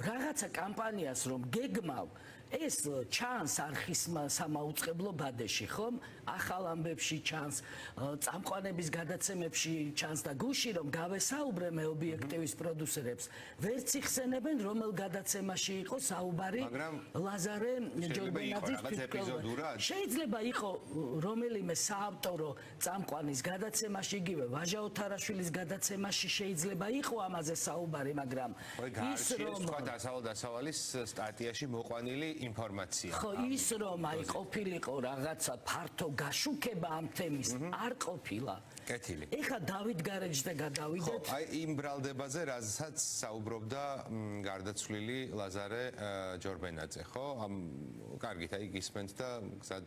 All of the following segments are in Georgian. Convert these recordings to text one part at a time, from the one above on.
რაღაცა კამპანიას რომ გეგმავ, ეს ჩანს არხის სამაუწყებლო ბადეში, ხომ? ახალ ამბებში ჩანს, წამყვანების გადაცემებში ჩანს და გუში რომ გავესაუბრე მე ობიექტივის პროდიუსერებს, ვერც იხსენებენ რომელ გადაცემაში იყო საუბარი ლაზარე ჯორბენაძის ეპიზოდურად. შეიძლება იყო რომელიმე საავტორო წამყვანის გადაცემაში, იგივე ვაჟა ოთარაშვილის გადაცემაში შეიძლება იყო ამაზე საუბარი, მაგრამ ის რომ დასავალის სტატიაში მოყვანილი ინფორმაცია. ხო, ის რომ აი ყოფილიყო რაღაცა ფართო გაშუქება ამ თემის არ ყოფილა. კეთილი. ეხლა დავით გარეჯზე გადავიდეთ. ხო, აი იმ ბრალდებაზე, რაზეც საუბრობდა გარდაცვლილი ლაზარე ჯორბენაძე, ხო? კარგით, აი გისმენთ და გზად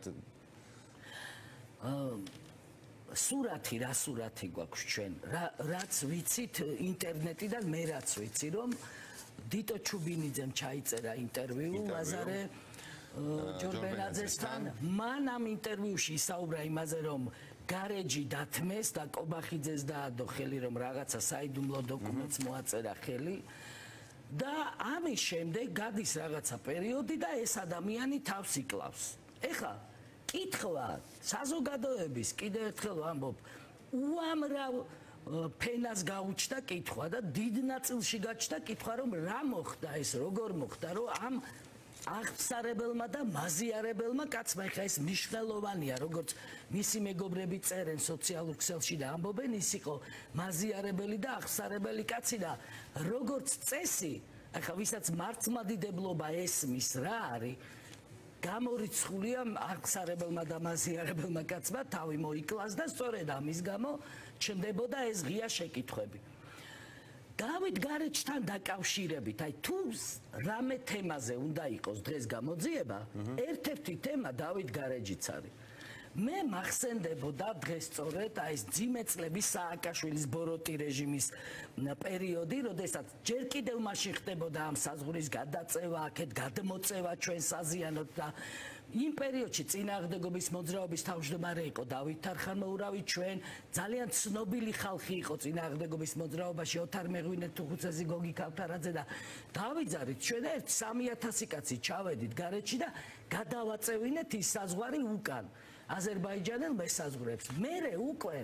სურათი გვაქვს ჩვენ, რაც ვიცით ინტერნეტიდან, მე რაც ვიცი, რომ დიტო ჩუბინიძემ ჩაიწერა ინტერვიუ ლაზარე ჯორბენაძესთან. მან ამ ინტერვიუში ისაუბრა იმაზე, რომ გარეჯი დათმეს და კობახიძეს დაადო ხელი, რომ რაღაცა საიდუმლო დოკუმენტს მოაწერა ხელი. და ამის შემდეგ გადის რაღაცა პერიოდი და ეს ადამიანი თავს იკლავს. ეხლა კითხვა საზოგადოების, კიდევ ერთხელ ვამბობ, უამრავ ფენას გაუჩნდა კითხვა და დიდ ნაწილში გაჩნდა კითხვა, რომ რა მოხდა ეს, როგორ მოხდა, რომ ამ აღსარებელმა და მაზიარებელმა კაცმა, ეხლა ეს მნიშვნელოვანია, როგორც მისი მეგობრები წერენ სოციალურ ქსელში და ამბობენ, ის იყო მაზიარებელი და აღსარებელი კაცი და როგორც წესი, ეხლა ვისაც მართლმადიდებლობა ესმის რა არის, გამორიცხულია აღსარებელმა და მაზიარებელმა კაცმა თავი მოიკლას და სწორედ ამის გამო ჩნდებოდა ეს ღია შეკითხვები. დავით გარეჯთან დაკავშირებით, აი თუ რამე თემაზე უნდა იყოს დღეს გამოძიება, ერთ-ერთი თემა დავით გარეჯიც არის. მე მახსენდებოდა დღეს სწორედ აი ეს ძიმე წლების სააკაშვილის ბოროტი რეჟიმის პერიოდი, როდესაც ჯერ კიდევ მაშინ ხდებოდა ამ საზღვრის გადაწევა, აქეთ გადმოწევა ჩვენ საზიანოდ და იმ პერიოდში წინააღმდეგობის მოძრაობის თავმჯდომარე იყო დავით თარხანმოურავი, ჩვენ ძალიან ცნობილი ხალხი იყო წინააღმდეგობის მოძრაობაში, ოთარ მეღვინე, თუხუცესი, გოგი ქავთარაძე და დავიძარით ჩვენ ერთ 3000 კაცი ჩავედით გარეჯში და გადავაწევინეთ ის საზღვარი უკან აზერბაიჯანელ მესაზღვრებს. მერე უკვე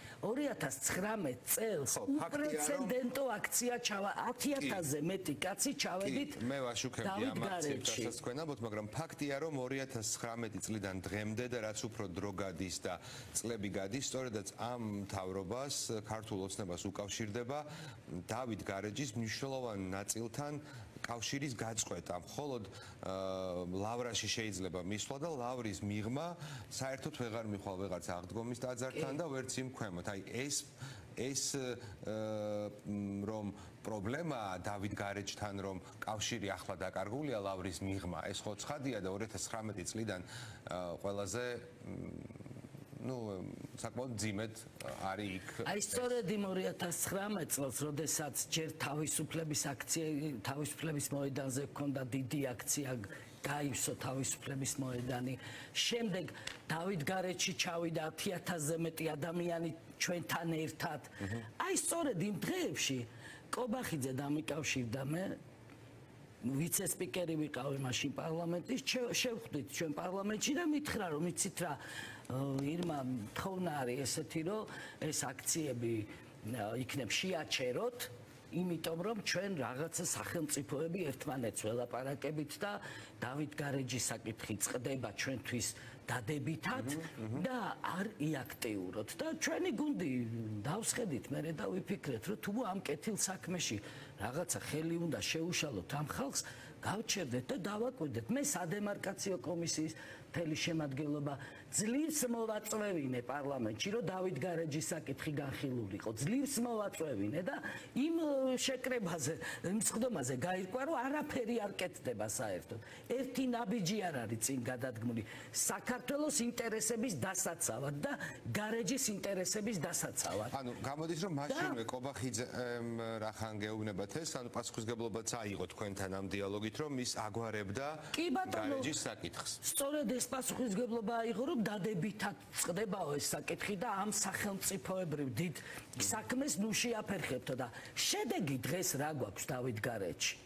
2019 წელს უპრეცედენტო აქცია 10000-ზე მეტი კაცი ჩავედით. მე ვაშუქებდი ამ აქციებსაც თქვენ ამბობთ, მაგრამ ფაქტია, რომ 2019 წლიდან დღემდე და რაც უფრო დრო გადის და წლები გადის, სწორედაც ამ მთავრობას, ქართულ ოცნებას უკავშირდება დავით გარეჯის მნიშვნელოვან ნაწილთან კავშირის გაწყვეტა. მხოლოდ ლავრაში შეიძლება მისვლა და ლავრის მიღმა საერთოდ ვეღარ მიხვალ ვეღარც აღდგომის ტაძართან და ვერც იმ ქვემოთ. აი ეს რომ პრობლემაა დავით გარეჯთან, რომ კავშირი ახლა დაკარგულია ლავრის მიღმა, ეს ხო ცხადია და 2019 წლიდან ყველაზე საკმაოდ ძიმედ არის იქ. აი სწორედ იმ 2019 წელს, როდესაც ჯერ თავისუფლების მოედანზე ჰქონდა დიდი აქცია, გაივსო თავისუფლების მოედანი. შემდეგ დავით გარეჯში ჩავიდა 10000-ზე მეტი ადამიანი ჩვენთან ერთად. აი სწორედ იმ დღეებში კობახიძე დამიკავშირდა მე ვიცე-სპიკერი ვიყავი მაშინ პარლამენტის, შევხვდით ჩვენ პარლამენტში და მითხრა, რომ იცით რა, ირმა თხოვნა არის ესეთი, რომ ეს აქციები იქნებ შეაჩეროთ, იმიტომ რომ ჩვენ რაღაცა სახელმწიფოები ერთმანეთს ველაპარაკებით და დავით გარეჯის საკითხი წყდება ჩვენთვის დადებითად და არ იაქტიუროთ და ჩვენი გუნდი დავსხედით მე და ვიფიქრეთ, რომ თუ ამ კეთილ საქმეში რაღაცა ხელი უნდა შეუშალოთ ამ ხალხს, გავჩერდეთ და დავაკვირდეთ. მე სადემარკაციო კომისიის მთელი შემადგენლობა ძლივს მოვაწვევინე პარლამენტში, რომ დავით გარეჯის საკითხი განხილულიყო. ძლივს მოვაწვევინე და იმ შეკრებაზე, იმ სხდომაზე გაირკვა, რომ არაფერი არ კეთდება საერთოდ. ერთი ნაბიჯი არ არის წინ გადადგმული. საქართველოს ინტერესების დასაცავად და გარეჯის ინტერესების დასაცავად. ანუ გამოდის, რომ მაშინვე კობახიძემ რახან გეუბნებათ ეს, ანუ პასუხისგებლობაც აიღო თქვენთან ამ დიალოგით, რომ ის აგვარებდა გარეჯის საკითხს. სწორედ ეს პასუხისგებლობა აიღო, რომ დადებითად წყდებაო ეს საკითხი და ამ სახელმწიფოებრივ დიდ საქმეს ნუ შეაფერხებთო და შედეგი დღეს რა გვაქვს დავით გარეჯში?